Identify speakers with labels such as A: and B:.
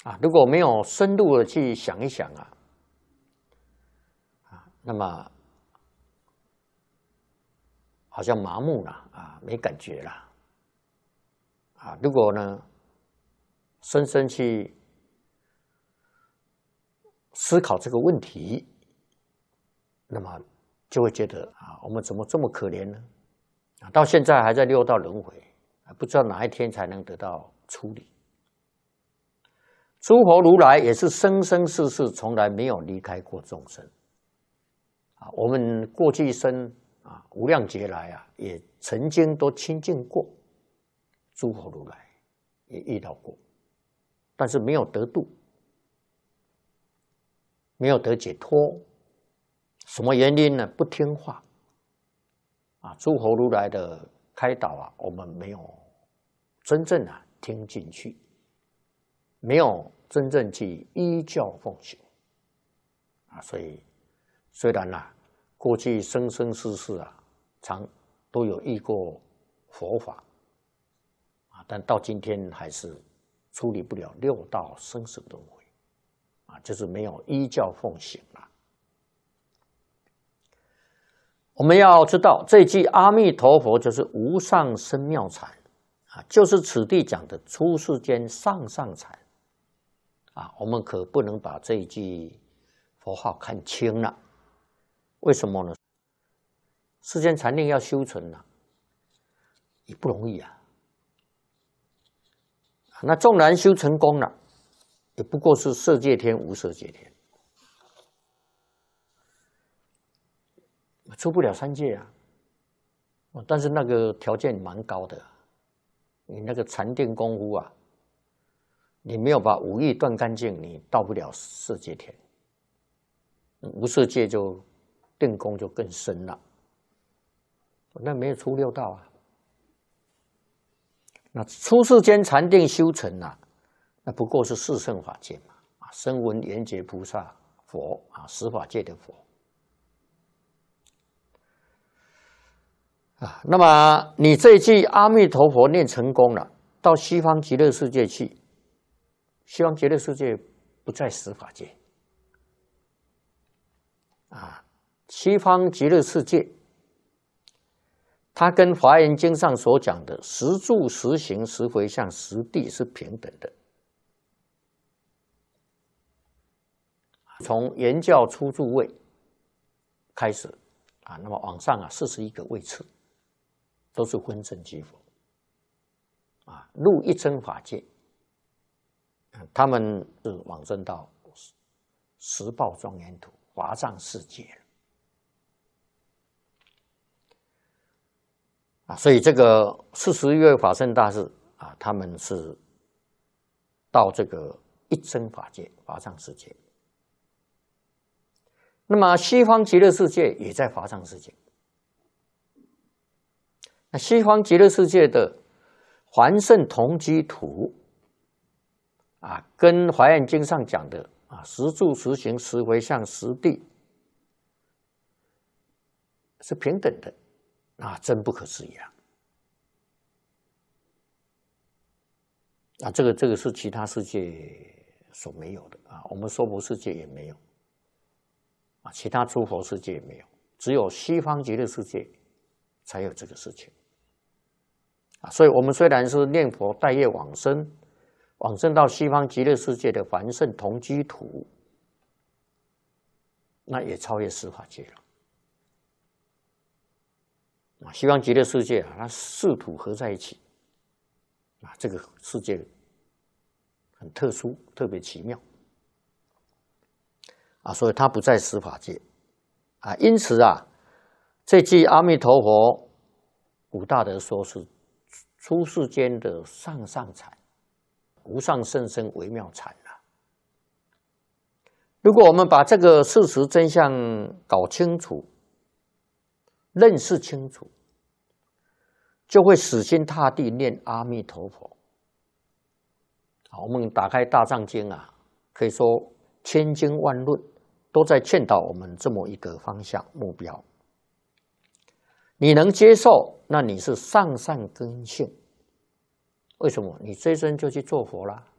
A: 如果没有深入的去想一想那么好像麻木了没感觉了如果呢深深去思考这个问题，那么就会觉得我们怎么这么可怜呢？到现在还在六道轮回，不知道哪一天才能得到处理。诸佛如来也是生生世世从来没有离开过众生我们过去生无量劫来也曾经都亲近过诸佛如来，也遇到过，但是没有得度，没有得解脱。什么原因呢？不听话诸佛如来的开导我们没有真正听进去，没有真正去依教奉行所以虽然过去生生世世常都有遇过佛法但到今天还是处理不了六道生死轮回就是没有依教奉行了。我们要知道这一句阿弥陀佛就是无上深妙禅就是此地讲的出世间上上禅我们可不能把这一句佛号看轻了。为什么呢？世间禅定要修成也不容易那纵然修成功了，也不过是色界天无色界天，出不了三界但是那个条件蛮高的，你那个禅定功夫你没有把五欲断干净，你到不了色界天，无色界就定功就更深了，那没有出六道那出世间禅定修成那不过是四圣法界声闻缘觉菩萨佛十法界的佛那么你这一句阿弥陀佛念成功了，到西方极乐世界去，西方极乐世界不在十法界西方极乐世界它跟华严经上所讲的十住十行十回向十地是平等的。从原教初住位开始那么往上41个位次都是分正积佛入一真法界他们是往生到十报庄严土华藏世界所以这个41位法身大士他们是到这个一真法界华藏世界。那么西方极乐世界也在华藏世界，那西方极乐世界的还圣同居土跟华严经上讲的十住十行十回向十地是平等的真不可思议这个是其他世界所没有的我们娑婆世界也没有其他诸佛世界也没有，只有西方极乐世界才有这个事情所以我们虽然是念佛带业往生，往生到西方极乐世界的凡圣同居土，那也超越十法界了西方极乐世界它四土合在一起这个世界很特殊，特别奇妙所以它不在十法界因此这句阿弥陀佛古大德说是出世间的上上禅，无上甚深微妙禅如果我们把这个事实真相搞清楚，认识清楚，就会死心塌地念阿弥陀佛我们打开大藏经可以说千经万论都在劝导我们这么一个方向目标。你能接受，那你是上善根性。为什么？你这一生就去做佛了。